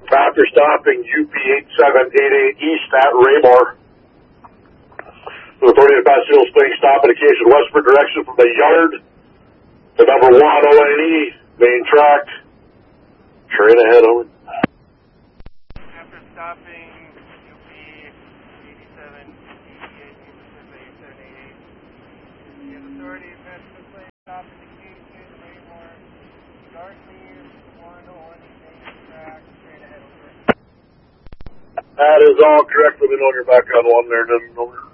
After stopping UP 8788 east at Raymore. The authority to pass fuel spring stop indication westward direction from the yard to number 1 ONE, main track. Train ahead, over. After stopping UP 8788 the authority to pass fuel spring stop indication Raymore, yard leave 1 ONE, main track. Train ahead, over. That is all correct. Let me know when you're back on 1 there, then over.